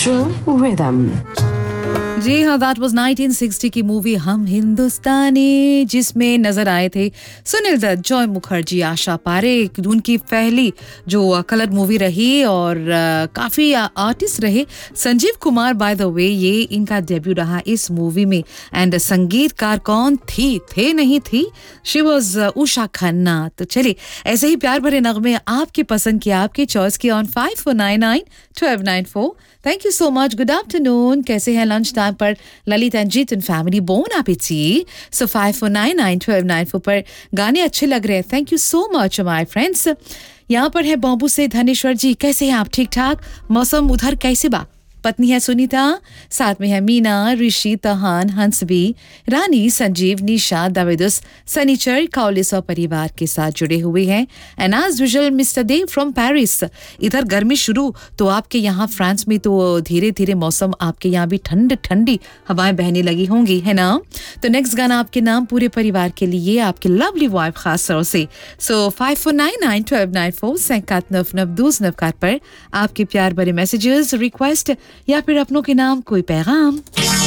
Natural Rhythm. जी हाँ, that was 1960 की movie हम हिंदुस्तानी, जिसमें नजर आए थे सुनील दत्त, जॉय मुखर्जी, आशा पारेख। उनकी पहली जो कलर मूवी रही और काफ़ी आर्टिस्ट रहे। Sanjeev Kumar, by the way, ये इनका डेब्यू रहा इस मूवी में। एंड संगीतकार कौन थे नहीं थी, शी वॉज उषा खन्ना। तो चलिए, ऐसे ही प्यार भरे नगमे आपकी पसंद की, आपकी चॉइस की on 5499-1294। Thank you so much. Good afternoon, कैसे हैं लंच टाइम पर Lalit and Jitan family? Bone एपेटी। सो 5499-1294 पर गाने अच्छे लग रहे हैं। Thank you so much my friends. यहाँ पर है बॉम्बू से धनेश्वर जी, कैसे हैं आप? ठीक ठाक? मौसम उधर कैसे बा? पत्नी है सुनीता, साथ में है मीना, ऋषि, तहान, हंसबी, रानी, संजीव, निशा, दाविदुस, सनीचर, काउलिस और परिवार के साथ जुड़े हुए हैं। And as usual mister Dev from Paris. इधर गर्मी शुरू, तो आपके यहाँ फ्रांस में तो धीरे धीरे मौसम, आपके यहाँ भी ठंडी हवाएं बहने लगी होंगी, है ना? तो नेक्स्ट गाना आपके नाम, पूरे परिवार के लिए, आपके लवली वाइफ खास तौर से। सो 5499-1294 5992 पर आपके प्यार भरे मैसेजेस, रिक्वेस्ट या फिर अपनों के नाम कोई पैगाम